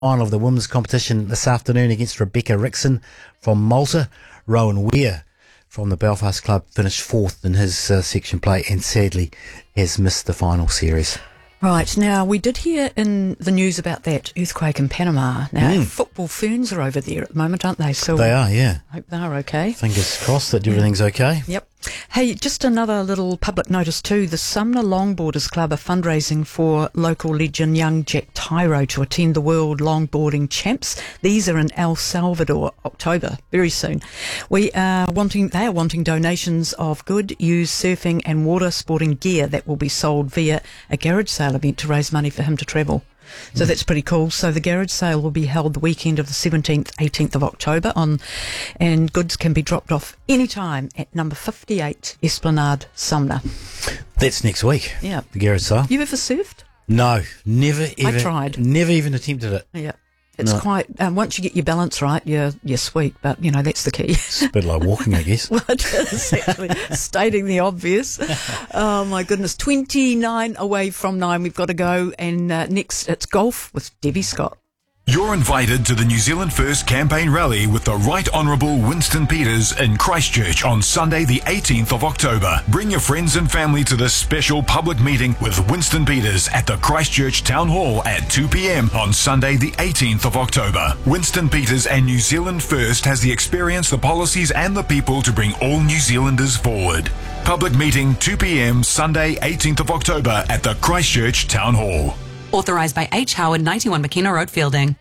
final of the women's competition this afternoon against Rebecca Rickson from Malta. Rowan Weir from the Belfast club finished fourth in his section play and sadly has missed the final series. Right, now we did hear in the news about that earthquake in Panama. Now, football ferns are over there at the moment, aren't they? So they are, yeah. Hope they're okay. Fingers crossed that everything's okay. Yep. Hey, just another little public notice too. The Sumner Longboarders Club are fundraising for local legend young Jack Tyro to attend the World Longboarding Champs. These are in El Salvador, October, very soon. They are wanting donations of good, used surfing and water sporting gear that will be sold via a garage sale event to raise money for him to travel. So that's pretty cool. So the garage sale will be held the weekend of the 17th, 18th of October and goods can be dropped off anytime at number 58 Esplanade, Sumner. That's next week. Yeah. The garage sale. You ever surfed? No, never ever. I tried. Never even attempted it. Yeah. It's quite, once you get your balance right, you're sweet, but, that's the key. It's a bit like walking, I guess. Well, it is, actually, stating the obvious. Oh, my goodness. 29 away from 9, we've got to go. And next, it's golf with Debbie Scott. You're invited to the New Zealand First campaign rally with the Right Honourable Winston Peters in Christchurch on Sunday the 18th of October. Bring your friends and family to this special public meeting with Winston Peters at the Christchurch Town Hall at 2 p.m. on Sunday the 18th of October. Winston Peters and New Zealand First has the experience, the policies and the people to bring all New Zealanders forward. Public meeting 2 p.m. Sunday 18th of October at the Christchurch Town Hall. Authorised by H. Howard, 91 McKenna Road, Fielding.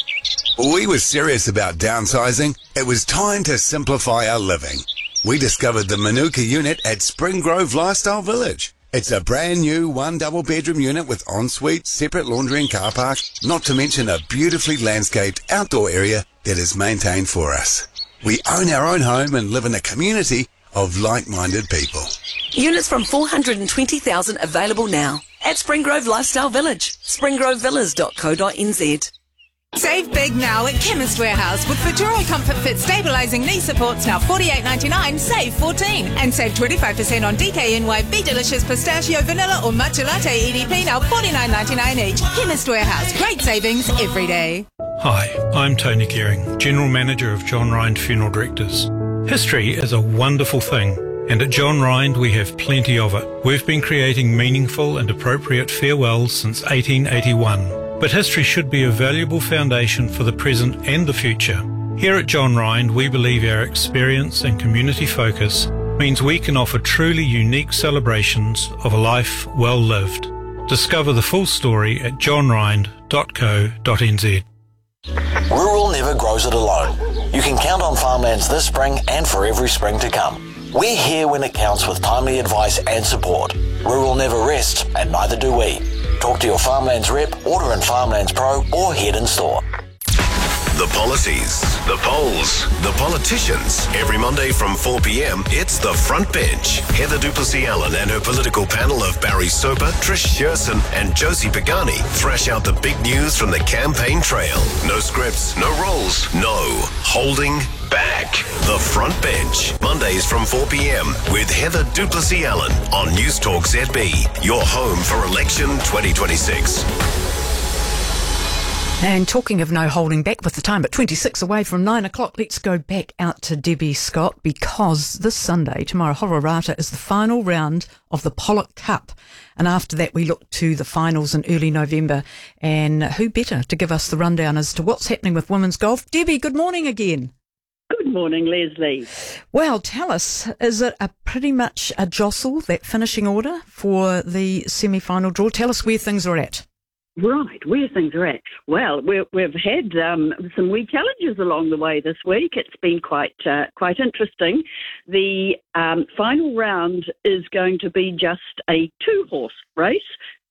We were serious about downsizing. It was time to simplify our living. We discovered the Manuka unit at Spring Grove Lifestyle Village. It's a brand new 1 double bedroom unit with ensuite, separate laundry and car park, not to mention a beautifully landscaped outdoor area that is maintained for us. We own our own home and live in a community of like-minded people. Units from 420,000 available now at Springgrove Lifestyle Village, springgrovevillas.co.nz. Save big now at Chemist Warehouse with Futuro Comfort Fit Stabilising Knee Supports now $48.99, save $14. And save 25% on DKNY Be Delicious Pistachio Vanilla or Matcha Latte EDP now $49.99 each. Chemist Warehouse, great savings every day. Hi, I'm Tony Gearing, General Manager of John Rind Funeral Directors. History is a wonderful thing, and at John Rind we have plenty of it. We've been creating meaningful and appropriate farewells since 1881. But history should be a valuable foundation for the present and the future. Here at John Rind, we believe our experience and community focus means we can offer truly unique celebrations of a life well lived. Discover the full story at johnrind.co.nz. Rural never grows it alone. You can count on Farmlands this spring and for every spring to come. We're here when it counts with timely advice and support. Rural never rests, and neither do we. Talk to your Farmlands rep, order in Farmlands Pro, or head in store. The policies, the polls, the politicians. Every Monday from 4 p.m, it's The Front Bench. Heather Duplessis-Allen and her political panel of Barry Soper, Trish Shearson and Josie Pagani thrash out the big news from the campaign trail. No scripts, no roles, no holding back. The Front Bench. Mondays from 4 p.m. with Heather Duplessis-Allen on News Talk ZB. Your home for election 2026. And talking of no holding back, with the time at 26 away from 9 o'clock, let's go back out to Debbie Scott, because this Sunday, tomorrow, Hororata, is the final round of the Pollock Cup. And after that, we look to the finals in early November. And who better to give us the rundown as to what's happening with women's golf? Debbie, good morning again. Good morning, Leslie. Well, tell us, is it pretty much a jostle, that finishing order for the semi-final draw? Tell us where things are at. Right, where things are at. Well, we've had some wee challenges along the way this week. It's been quite interesting. The final round is going to be just a 2-horse race.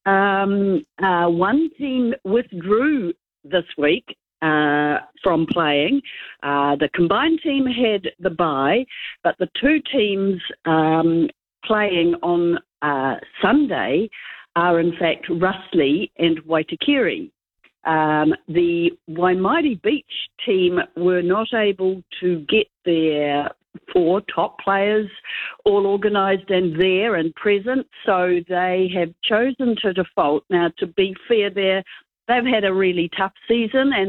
One team withdrew this week from playing. The combined team had the bye, but the two teams playing on Sunday are in fact Russley and Waitakere. The Waimairi Beach team were not able to get their 4 top players all organised and there and present, so they have chosen to default. Now, to be fair, they've had a really tough season, and